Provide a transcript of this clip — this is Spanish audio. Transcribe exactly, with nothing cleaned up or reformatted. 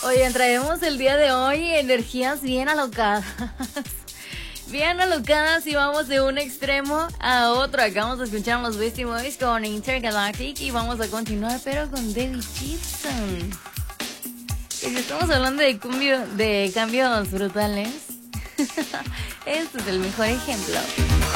Oye, traemos el día de hoy energías bien alocadas. Bien alocadas y vamos de un extremo a otro. Acabamos de escuchar los Beastie Boys con Intergalactic y vamos a continuar, pero con Debbie Gibson. Y si estamos hablando de, cambio, de cambios brutales, este es el mejor ejemplo.